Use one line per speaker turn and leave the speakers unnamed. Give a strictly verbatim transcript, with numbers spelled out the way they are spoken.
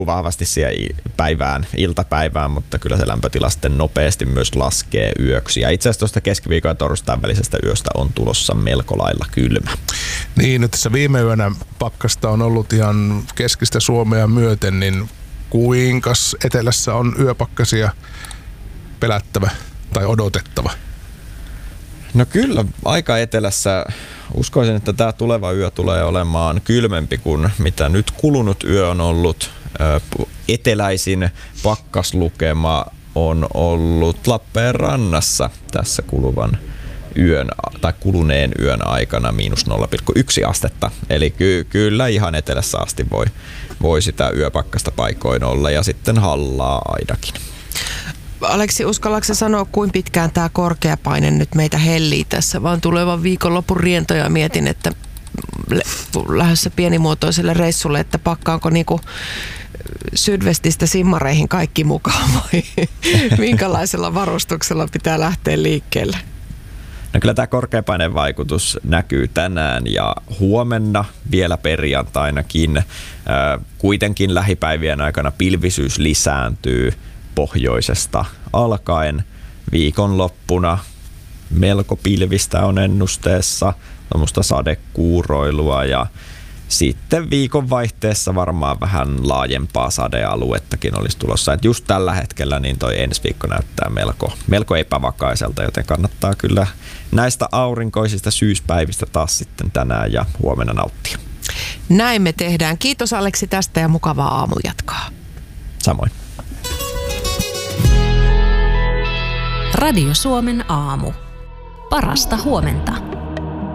vahvasti siihen päivään, iltapäivään, mutta kyllä se lämpötila sitten nopeasti myös laskee yöksi. Ja itse asiassa tuosta keskiviikon ja torstain välisestä yöstä on tulossa melko lailla kylmä.
Niin, nyt tässä viime yönä pakkasta on ollut ihan keskistä Suomea myöten, niin kuinkas etelässä on yöpakkasia pelättävä tai odotettava?
No kyllä, aika etelässä uskoisin, että tämä tuleva yö tulee olemaan kylmempi kuin mitä nyt kulunut yö on ollut. Eteläisin pakkaslukema on ollut Lappeenrannassa tässä kuluvan yön tai kuluneen yön aikana miinus nolla pilkku yksi astetta. Eli ky- kyllä ihan etelässä asti voi, voi sitä yöpakkasta paikoin olla ja sitten hallaa aidakin.
Aleksi, uskallatko sanoa, kuinka pitkään tämä korkeapaine nyt meitä hellii tässä, vaan tulevan viikonlopun rientoja mietin, että lähdössä pienimuotoiselle reissulle, että pakkaanko niinku Sydvestistä simmareihin kaikki mukaan vai minkälaisella varustuksella pitää lähteä liikkeelle?
No kyllä tämä korkeapaineen vaikutus näkyy tänään ja huomenna, vielä perjantainakin. Kuitenkin lähipäivien aikana pilvisyys lisääntyy pohjoisesta alkaen. Viikonloppuna melko pilvistä on ennusteessa, tuommoista sadekuuroilua ja sitten viikonvaihteessa varmaan vähän laajempaa sadealuettakin olisi tulossa. Et just tällä hetkellä niin toi ensi viikko näyttää melko, melko epävakaiselta, joten kannattaa kyllä näistä aurinkoisista syyspäivistä taas sitten tänään ja huomenna nauttia.
Näin me tehdään. Kiitos Aleksi tästä ja mukavaa aamujatkoa.
Samoin.
Radio Suomen aamu. Parasta huomenta.